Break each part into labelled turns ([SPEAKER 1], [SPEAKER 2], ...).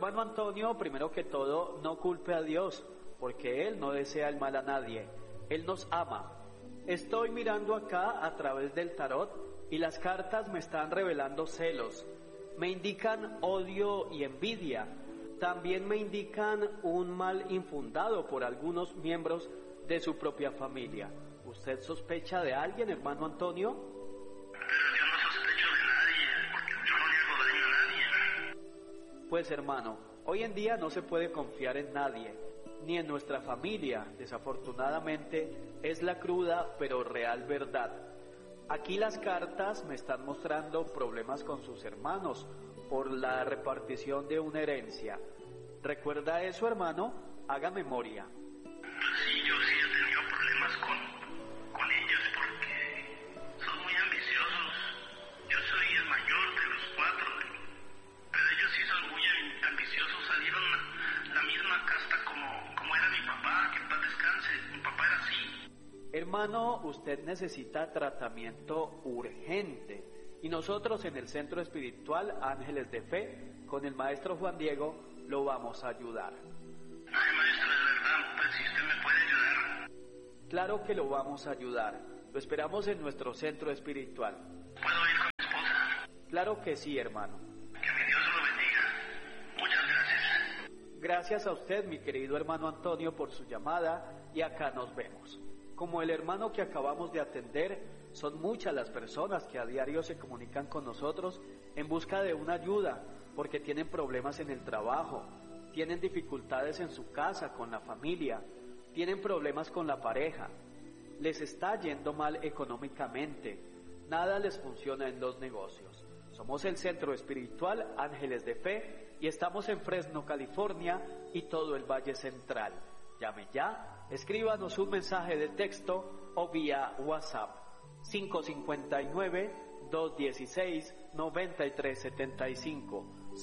[SPEAKER 1] Hermano Antonio, primero que todo, no culpe a Dios, porque Él no desea el mal a nadie. Él nos ama. Estoy mirando acá a través del tarot y las cartas me están revelando celos. Me indican odio y envidia. También me indican un mal infundado por algunos miembros de su propia familia. ¿Usted sospecha de alguien, hermano Antonio?
[SPEAKER 2] Yo no sospecho de nadie, porque yo no le hago daño a nadie.
[SPEAKER 1] Pues hermano, hoy en día no se puede confiar en nadie, ni en nuestra familia. Desafortunadamente es la cruda pero real verdad. Aquí las cartas me están mostrando problemas con sus hermanos por la repartición de una herencia. ¿Recuerda eso, hermano? Haga memoria.
[SPEAKER 2] Sí, yo sí he tenido problemas con ellos porque son muy ambiciosos. Yo soy el mayor de los 4, pero ellos sí son muy ambiciosos. Salieron la misma casta como era mi papá, que en paz descanse. Mi papá era así.
[SPEAKER 1] Hermano, usted necesita tratamiento urgente y nosotros en el Centro Espiritual Ángeles de Fe, con el maestro Juan Diego, lo vamos a ayudar.
[SPEAKER 2] Ay, maestro, de verdad, pues si usted me puede ayudar.
[SPEAKER 1] Claro que lo vamos a ayudar. Lo esperamos en nuestro Centro Espiritual.
[SPEAKER 2] ¿Puedo ir con mi esposa?
[SPEAKER 1] Claro que sí, hermano.
[SPEAKER 2] Que mi Dios lo bendiga. Muchas gracias.
[SPEAKER 1] Gracias a usted, mi querido hermano Antonio, por su llamada y acá nos vemos. Como el hermano que acabamos de atender, son muchas las personas que a diario se comunican con nosotros en busca de una ayuda, porque tienen problemas en el trabajo, tienen dificultades en su casa, con la familia, tienen problemas con la pareja, les está yendo mal económicamente, nada les funciona en los negocios. Somos el Centro Espiritual Ángeles de Fe y estamos en Fresno, California y todo el Valle Central. Llame ya, escríbanos un mensaje de texto o vía WhatsApp 559-216-9375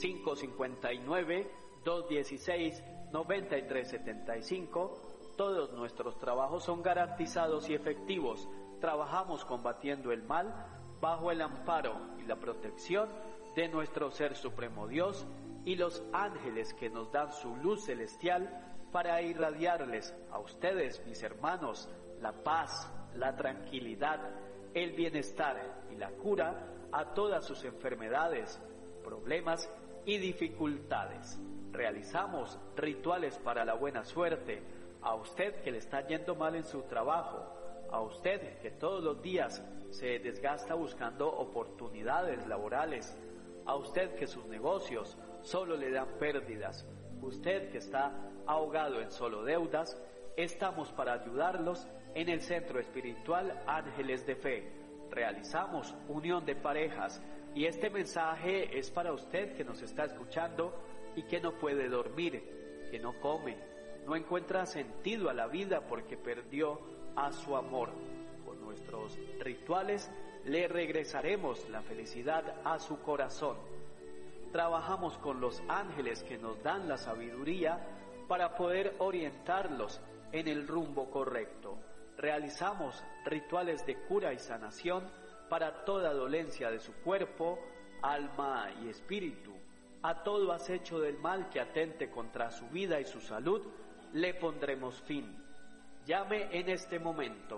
[SPEAKER 1] 559-216-9375. Todos nuestros trabajos son garantizados y efectivos. Trabajamos combatiendo el mal bajo el amparo y la protección de nuestro Ser Supremo Dios y los ángeles que nos dan su luz celestial para irradiarles a ustedes, mis hermanos, la paz, la tranquilidad, el bienestar y la cura a todas sus enfermedades, problemas y dificultades. Realizamos rituales para la buena suerte, a usted que le está yendo mal en su trabajo, a usted que todos los días se desgasta buscando oportunidades laborales, a usted que sus negocios solo le dan pérdidas, usted que está ahogado en solo deudas, estamos para ayudarlos en el Centro Espiritual Ángeles de Fe. Realizamos unión de parejas y este mensaje es para usted que nos está escuchando y que no puede dormir, que no come, no encuentra sentido a la vida porque perdió a su amor. Con nuestros rituales le regresaremos la felicidad a su corazón. Trabajamos con los ángeles que nos dan la sabiduría para poder orientarlos en el rumbo correcto. Realizamos rituales de cura y sanación para toda dolencia de su cuerpo, alma y espíritu. A todo acecho del mal que atente contra su vida y su salud, le pondremos fin. Llame en este momento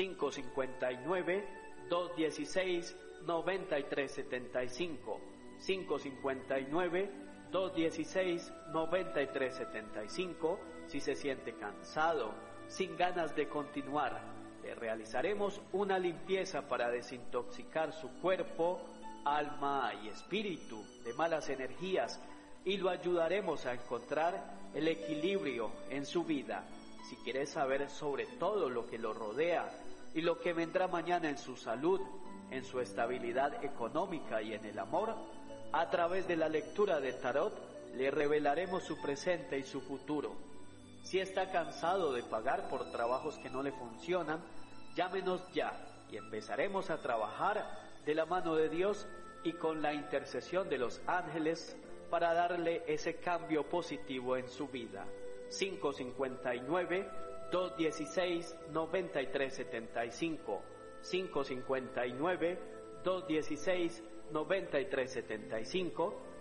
[SPEAKER 1] 559-216-9375 559-216-9375. Si se siente cansado, sin ganas de continuar, le realizaremos una limpieza para desintoxicar su cuerpo, alma y espíritu de malas energías y lo ayudaremos a encontrar el equilibrio en su vida. Si quiere saber sobre todo lo que lo rodea y lo que vendrá mañana en su salud, en su estabilidad económica y en el amor, a través de la lectura del tarot le revelaremos su presente y su futuro. Si está cansado de pagar por trabajos que no le funcionan, llámenos ya y empezaremos a trabajar de la mano de Dios y con la intercesión de los ángeles para darle ese cambio positivo en su vida. 559-216-9375 559-216-9375.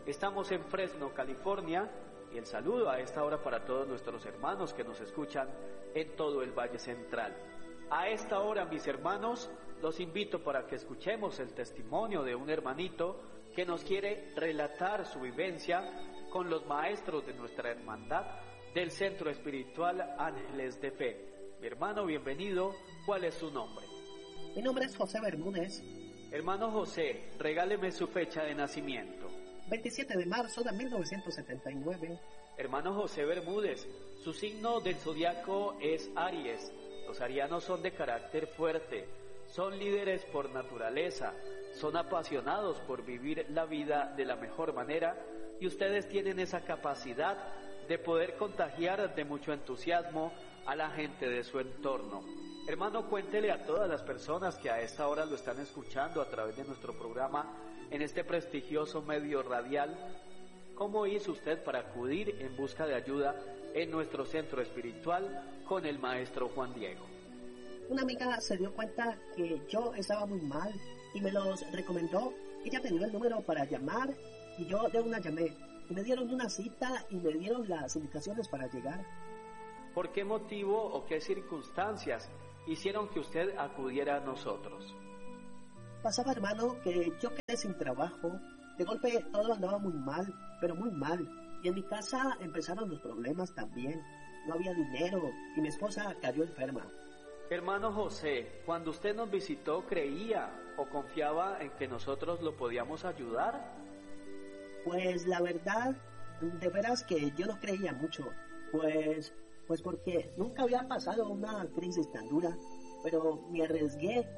[SPEAKER 1] Estamos en Fresno, California, y el saludo a esta hora para todos nuestros hermanos que nos escuchan en todo el Valle Central. A esta hora, mis hermanos, los invito para que escuchemos el testimonio de un hermanito que nos quiere relatar su vivencia con los maestros de nuestra hermandad del Centro Espiritual Ángeles de Fe. Mi hermano, bienvenido. ¿Cuál es su nombre?
[SPEAKER 3] Mi nombre es José Bermúdez.
[SPEAKER 1] Hermano José, regáleme su fecha de nacimiento.
[SPEAKER 3] 27 de marzo de 1979.
[SPEAKER 1] Hermano José Bermúdez, su signo del zodiaco es Aries. Los arianos son de carácter fuerte, son líderes por naturaleza, son apasionados por vivir la vida de la mejor manera y ustedes tienen esa capacidad de poder contagiar de mucho entusiasmo a la gente de su entorno. Hermano, cuéntele a todas las personas que a esta hora lo están escuchando a través de nuestro programa en este prestigioso medio radial, ¿cómo hizo usted para acudir en busca de ayuda en nuestro centro espiritual con el maestro Juan Diego?
[SPEAKER 3] Una amiga se dio cuenta que yo estaba muy mal y me los recomendó. Ella tenía el número para llamar y yo de una llamé. Y me dieron una cita y me dieron las indicaciones para llegar.
[SPEAKER 1] ¿Por qué motivo o qué circunstancias hicieron que usted acudiera a nosotros?
[SPEAKER 3] Pasaba, hermano, que yo quedé sin trabajo. De golpe todo andaba muy mal, pero muy mal. Y en mi casa empezaron los problemas también. No había dinero y mi esposa cayó enferma.
[SPEAKER 1] Hermano José, cuando usted nos visitó, ¿creía o confiaba en que nosotros lo podíamos ayudar?
[SPEAKER 3] Pues la verdad, de veras que yo no creía mucho. Pues porque nunca había pasado una crisis tan dura. Pero me arriesgué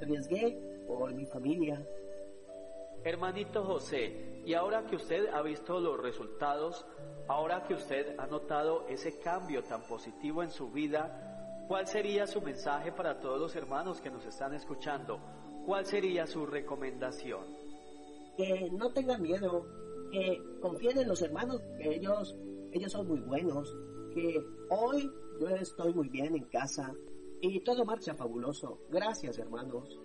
[SPEAKER 3] por mi familia.
[SPEAKER 1] Hermanito José, y ahora que usted ha visto los resultados, ahora que usted ha notado ese cambio tan positivo en su vida, ¿cuál sería su mensaje para todos los hermanos que nos están escuchando? ¿Cuál sería su recomendación?
[SPEAKER 3] Que no tengan miedo, que confíen en los hermanos, que ellos son muy buenos, que hoy yo estoy muy bien en casa y todo marcha fabuloso. Gracias, hermanos.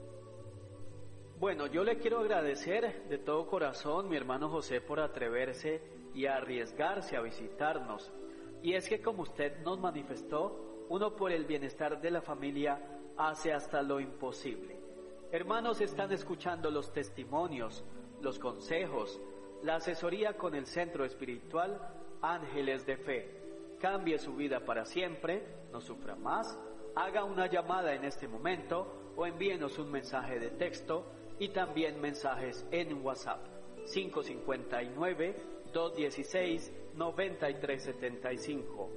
[SPEAKER 1] Bueno, yo le quiero agradecer de todo corazón, mi hermano José, por atreverse y arriesgarse a visitarnos. Y es que como usted nos manifestó, uno por el bienestar de la familia hace hasta lo imposible. Hermanos, están escuchando los testimonios, los consejos, la asesoría con el Centro Espiritual Ángeles de Fe. Cambie su vida para siempre, no sufra más, haga una llamada en este momento o envíenos un mensaje de texto y también mensajes en WhatsApp 559-216-9375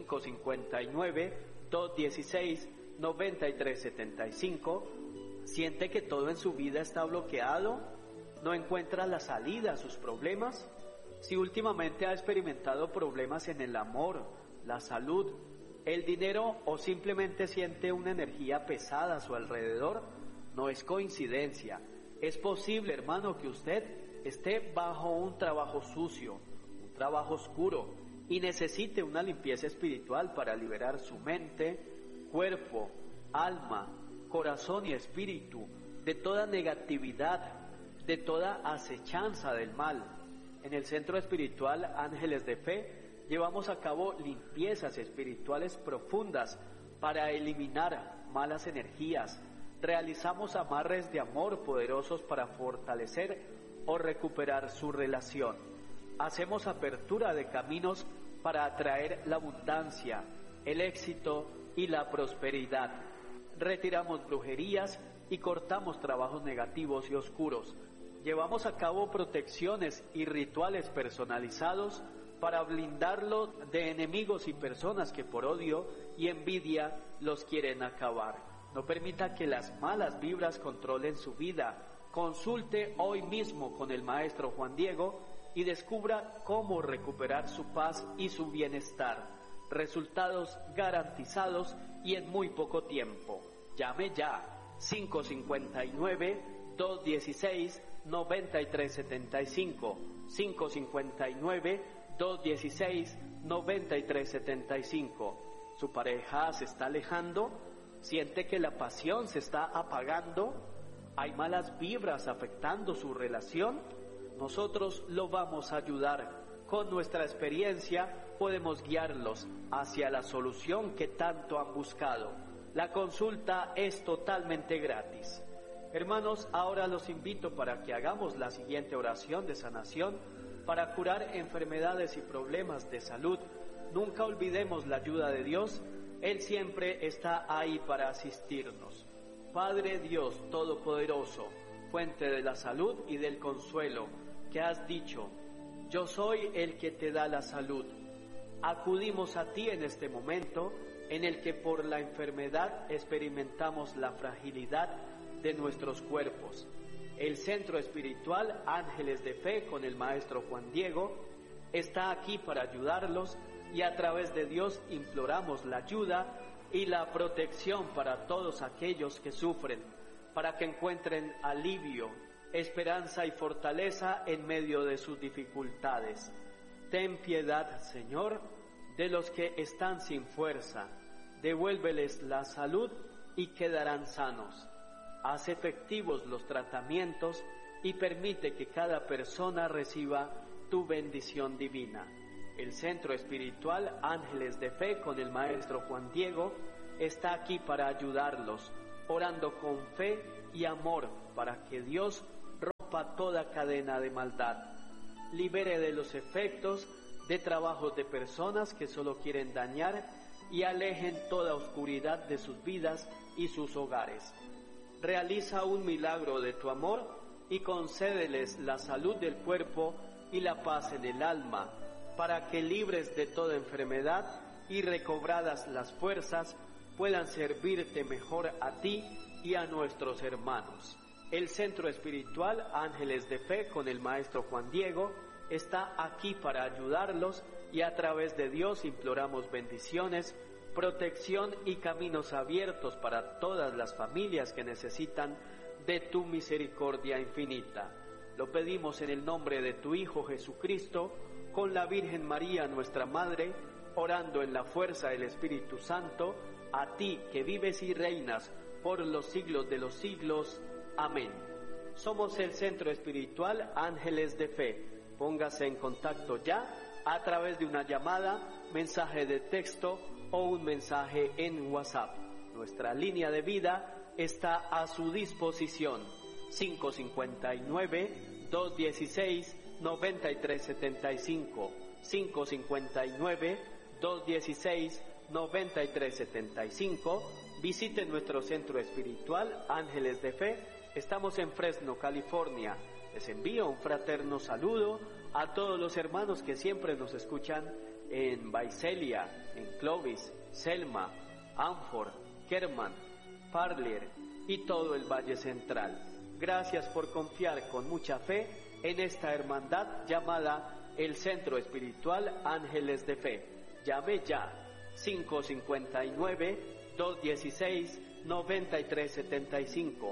[SPEAKER 1] 559-216-9375. ¿Siente que todo en su vida está bloqueado? ¿No encuentra la salida a sus problemas? Si últimamente ha experimentado problemas en el amor, la salud, el dinero o simplemente siente una energía pesada a su alrededor, no es coincidencia. Es posible, hermano, que usted esté bajo un trabajo sucio, un trabajo oscuro y necesite una limpieza espiritual para liberar su mente, cuerpo, alma, corazón y espíritu de toda negatividad, de toda acechanza del mal. En el Centro Espiritual Ángeles de Fe llevamos a cabo limpiezas espirituales profundas para eliminar malas energías. Realizamos amarres de amor poderosos para fortalecer o recuperar su relación. Hacemos apertura de caminos para atraer la abundancia, el éxito y la prosperidad. Retiramos brujerías y cortamos trabajos negativos y oscuros. Llevamos a cabo protecciones y rituales personalizados para blindarlo de enemigos y personas que por odio y envidia los quieren acabar. No permita que las malas vibras controlen su vida. Consulte hoy mismo con el maestro Juan Diego y descubra cómo recuperar su paz y su bienestar. Resultados garantizados y en muy poco tiempo. Llame ya 559-216-9375 559-216-9375. ¿Su pareja se está alejando? ¿Siente que la pasión se está apagando? ¿Hay malas vibras afectando su relación? nosotros lo vamos a ayudar. Con nuestra experiencia podemos guiarlos hacia la solución que tanto han buscado. La consulta es totalmente gratis. Hermanos, ahora los invito para que hagamos la siguiente oración de sanación para curar enfermedades y problemas de salud. Nunca olvidemos la ayuda de Dios. Él siempre está ahí para asistirnos. Padre Dios Todopoderoso, fuente de la salud y del consuelo, que has dicho: yo soy el que te da la salud. Acudimos a ti en este momento en el que por la enfermedad experimentamos la fragilidad de nuestros cuerpos. El Centro Espiritual Ángeles de Fe con el Maestro Juan Diego está aquí para ayudarlos, y a través de Dios imploramos la ayuda y la protección para todos aquellos que sufren, para que encuentren alivio, esperanza y fortaleza en medio de sus dificultades. Ten piedad, Señor, de los que están sin fuerza. Devuélveles la salud y quedarán sanos. Haz efectivos los tratamientos y permite que cada persona reciba tu bendición divina. El Centro Espiritual Ángeles de Fe con el Maestro Juan Diego está aquí para ayudarlos, orando con fe y amor para que Dios rompa toda cadena de maldad, libere de los efectos de trabajos de personas que solo quieren dañar y alejen toda oscuridad de sus vidas y sus hogares. Realiza un milagro de tu amor y concédeles la salud del cuerpo y la paz en el alma, para que libres de toda enfermedad y recobradas las fuerzas puedan servirte mejor a ti y a nuestros hermanos. El Centro Espiritual Ángeles de Fe con el Maestro Juan Diego está aquí para ayudarlos, y a través de Dios imploramos bendiciones, protección y caminos abiertos para todas las familias que necesitan de tu misericordia infinita. Lo pedimos en el nombre de tu Hijo Jesucristo, con la Virgen María nuestra Madre, orando en la fuerza del Espíritu Santo, a ti que vives y reinas por los siglos de los siglos. Amén. Somos el Centro Espiritual Ángeles de Fe. Póngase en contacto ya a través de una llamada, mensaje de texto o un mensaje en WhatsApp. Nuestra línea de vida está a su disposición. 559-216-9375. 559-216-9375. Visite nuestro Centro Espiritual Ángeles de Fe. Estamos en Fresno, California. Les envío un fraterno saludo a todos los hermanos que siempre nos escuchan en Visalia, en Clovis, Selma, Anford, Kerman, Parlier y todo el Valle Central. Gracias por confiar con mucha fe en esta hermandad llamada el Centro Espiritual Ángeles de Fe. Llame ya 559-216-9375.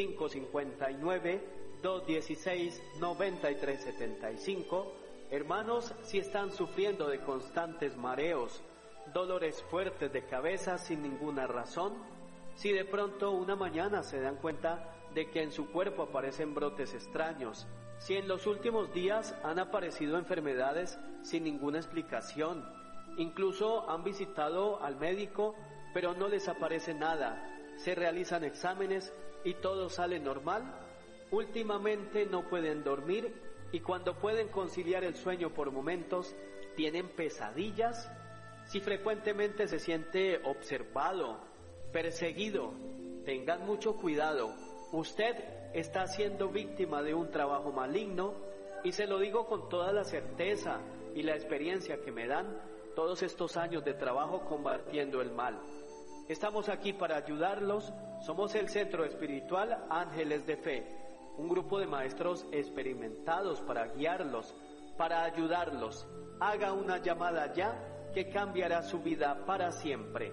[SPEAKER 1] 559-216-9375. Hermanos, si están sufriendo de constantes mareos, dolores fuertes de cabeza sin ninguna razón, si de pronto una mañana se dan cuenta de que en su cuerpo aparecen brotes extraños, si en los últimos días han aparecido enfermedades sin ninguna explicación, incluso han visitado al médico pero no les aparece nada, se realizan exámenes y todo sale normal, últimamente no pueden dormir y cuando pueden conciliar el sueño por momentos, tienen pesadillas, si frecuentemente se siente observado, perseguido, tengan mucho cuidado. Usted está siendo víctima de un trabajo maligno y se lo digo con toda la certeza y la experiencia que me dan todos estos años de trabajo combatiendo el mal. Estamos aquí para ayudarlos. Somos el Centro Espiritual Ángeles de Fe, un grupo de maestros experimentados para guiarlos, para ayudarlos. Haga una llamada ya que cambiará su vida para siempre.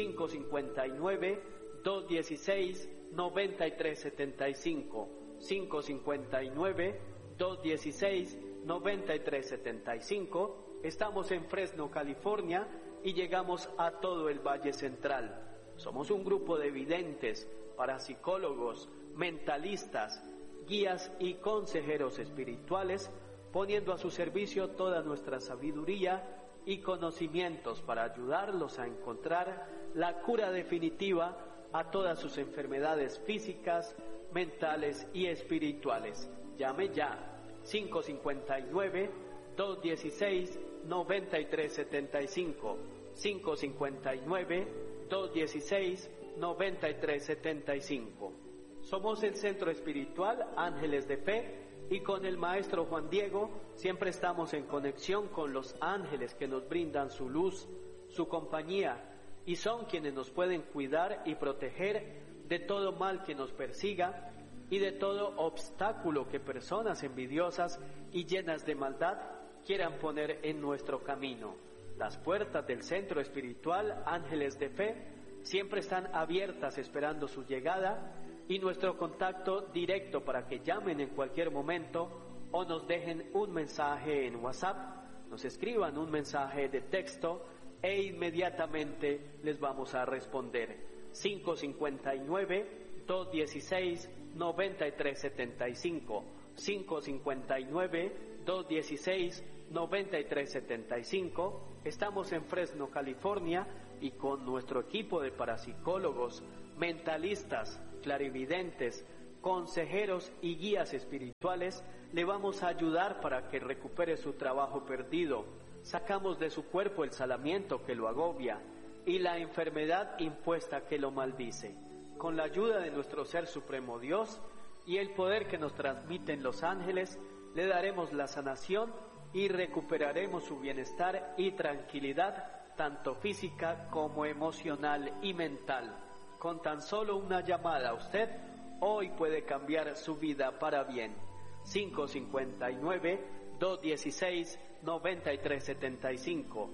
[SPEAKER 1] 559-216-9375. 559-216-9375. Estamos en Fresno, California, y llegamos a todo el Valle Central. Somos un grupo de videntes, parapsicólogos, mentalistas, guías y consejeros espirituales, poniendo a su servicio toda nuestra sabiduría y conocimientos para ayudarlos a encontrar la cura definitiva a todas sus enfermedades físicas, mentales y espirituales. Llame ya 559-216-9375, 559-216-9375. Somos el Centro Espiritual Ángeles de Fe, y con el Maestro Juan Diego siempre estamos en conexión con los ángeles que nos brindan su luz, su compañía, y son quienes nos pueden cuidar y proteger de todo mal que nos persiga y de todo obstáculo que personas envidiosas y llenas de maldad quieran poner en nuestro camino. Las puertas del Centro Espiritual Ángeles de Fe siempre están abiertas esperando su llegada, y nuestro contacto directo para que llamen en cualquier momento o nos dejen un mensaje en WhatsApp, nos escriban un mensaje de texto e inmediatamente les vamos a responder. 559-216-9375, 559-216-9375. Estamos en Fresno, California, y con nuestro equipo de parapsicólogos, mentalistas, clarividentes, consejeros y guías espirituales, le vamos a ayudar para que recupere su trabajo perdido. Sacamos de su cuerpo el salamiento que lo agobia y la enfermedad impuesta que lo maldice. Con la ayuda de nuestro Ser Supremo Dios y el poder que nos transmiten los ángeles, le daremos la sanación y recuperaremos su bienestar y tranquilidad, tanto física como emocional y mental. Con tan solo una llamada, usted hoy puede cambiar su vida para bien. 559-216-9375,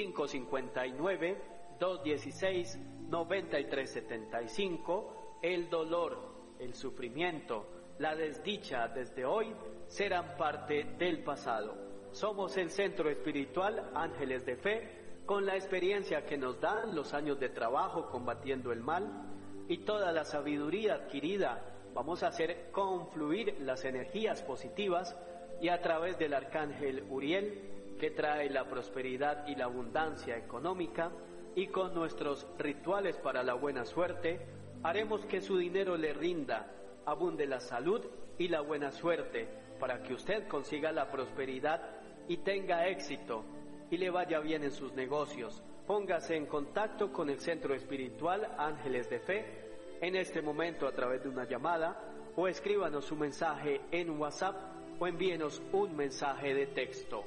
[SPEAKER 1] 559-216-9375. El dolor, el sufrimiento, la desdicha desde hoy serán parte del pasado. Somos el Centro Espiritual Ángeles de Fe, con la experiencia que nos dan los años de trabajo combatiendo el mal y toda la sabiduría adquirida. Vamos a hacer confluir las energías positivas, y a través del Arcángel Uriel, que trae la prosperidad y la abundancia económica, y con nuestros rituales para la buena suerte, haremos que su dinero le rinda, abunde la salud y la buena suerte, para que usted consiga la prosperidad y tenga éxito y le vaya bien en sus negocios. Póngase en contacto con el Centro Espiritual Ángeles de Fe en este momento a través de una llamada, o escríbanos un mensaje en WhatsApp o envíenos un mensaje de texto.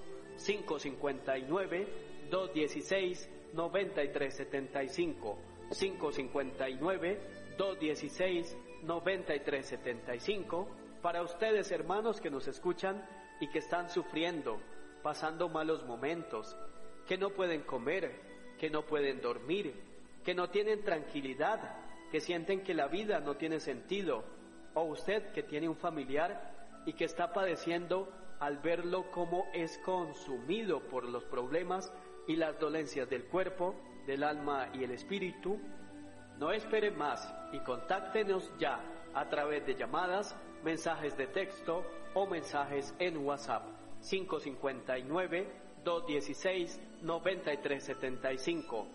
[SPEAKER 1] 559-216-9375, 559-216-9375. Para ustedes, hermanos que nos escuchan y que están sufriendo, pasando malos momentos, que no pueden comer, que no pueden dormir, que no tienen tranquilidad, que sienten que la vida no tiene sentido, o usted que tiene un familiar y que está padeciendo al verlo como es consumido por los problemas y las dolencias del cuerpo, del alma y el espíritu, no espere más y contáctenos ya a través de llamadas, mensajes de texto o mensajes en WhatsApp. 559-216-9375,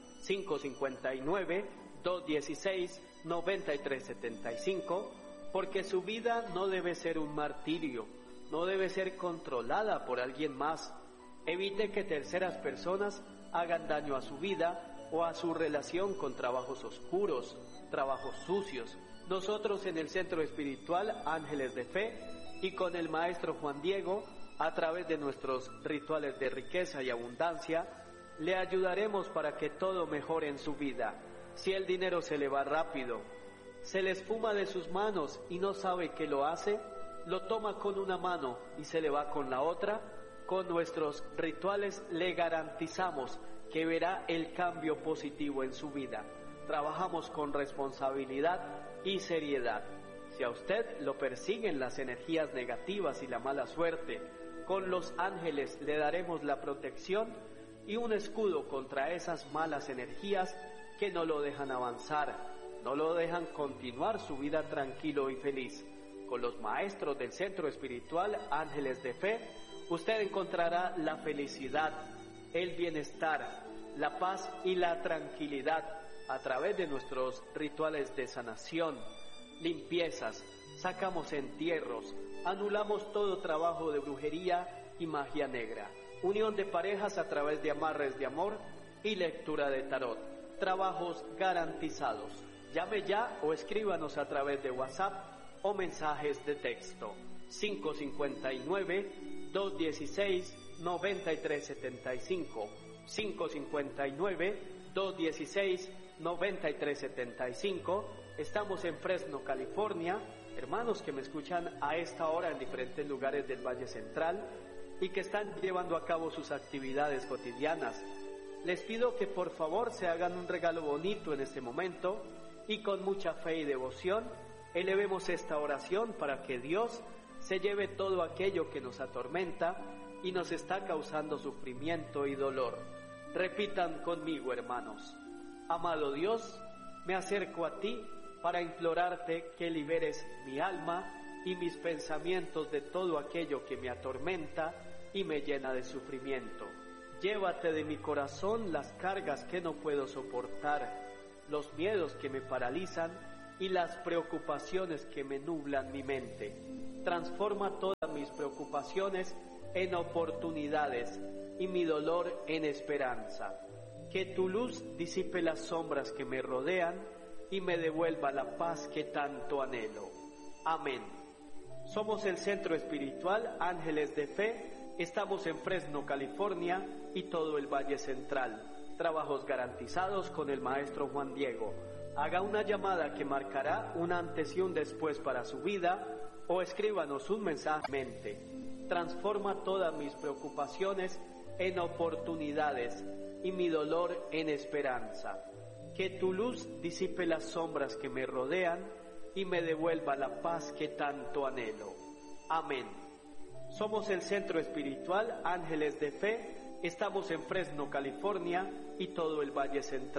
[SPEAKER 1] 559-216-9375, porque su vida no debe ser un martirio, no debe ser controlada por alguien más. Evite que terceras personas hagan daño a su vida o a su relación con trabajos oscuros, trabajos sucios. Nosotros en el Centro Espiritual Ángeles de Fe y con el Maestro Juan Diego, a través de nuestros rituales de riqueza y abundancia, le ayudaremos para que todo mejore en su vida. Si el dinero se le va rápido, se le esfuma de sus manos y no sabe qué lo hace, lo toma con una mano y se le va con la otra, con nuestros rituales le garantizamos que verá el cambio positivo en su vida. Trabajamos con responsabilidad y seriedad. Si a usted lo persiguen las energías negativas y la mala suerte, con los ángeles le daremos la protección y un escudo contra esas malas energías que no lo dejan avanzar, no lo dejan continuar su vida tranquilo y feliz. con los maestros del Centro Espiritual Ángeles de Fe, usted encontrará la felicidad, el bienestar, la paz y la tranquilidad a través de nuestros rituales de sanación, limpiezas, sacamos entierros, anulamos todo trabajo de brujería y magia negra, unión de parejas a través de amarres de amor y lectura de tarot, trabajos garantizados. Llame ya o escríbanos a través de WhatsApp o mensajes de texto 559-216-9375, 559-216-9375. Estamos en Fresno, California. Hermanos que me escuchan a esta hora en diferentes lugares del Valle Central y que están llevando a cabo sus actividades cotidianas, les pido que por favor se hagan un regalo bonito en este momento y con mucha fe y devoción elevemos esta oración para que Dios se lleve todo aquello que nos atormenta y nos está causando sufrimiento y dolor. Repitan conmigo, hermanos. Amado Dios, me acerco a ti para implorarte que liberes mi alma y mis pensamientos de todo aquello que me atormenta y me llena de sufrimiento. Llévate de mi corazón las cargas que no puedo soportar, los miedos que me paralizan y las preocupaciones que me nublan mi mente. Transforma todas mis preocupaciones en oportunidades y mi dolor en esperanza. Que tu luz disipe las sombras que me rodean y me devuelva la paz que tanto anhelo. Amén. Somos el Centro Espiritual Ángeles de Fe. Estamos en Fresno, California y todo el Valle Central. Trabajos garantizados con el maestro Juan Diego. Haga una llamada que marcará un antes y un después para su vida o escríbanos un mensaje. Transforma todas mis preocupaciones en oportunidades y mi dolor en esperanza. Que tu luz disipe las sombras que me rodean y me devuelva la paz que tanto anhelo. Amén. Somos el Centro Espiritual Ángeles de Fe. Estamos en Fresno, California y todo el Valle Central.